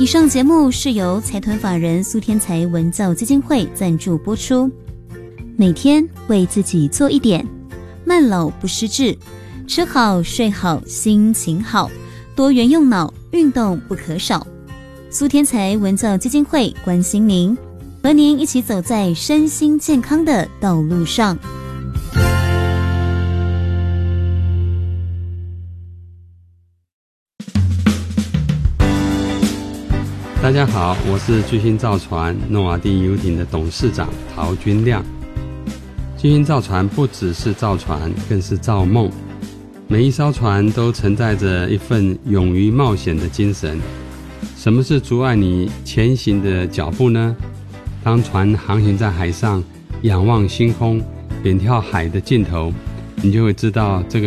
上节目是由财团法人苏天才文教基金会赞助播出。每天为自己做一点，慢老不失智，吃好睡好心情好，多元用脑，运动不可少。苏天才文教基金会关心您，和您一起走在身心健康的道路上。 大家好，我是巨星造船诺瓦第游艇的董事长陶君亮。巨星造船不只是造船，更是造梦。每一艘船都承载着一份勇于冒险的精神。什么是阻碍你前行的脚步呢？当船航行在海上，仰望星空，远眺海的尽头，你就会知道这个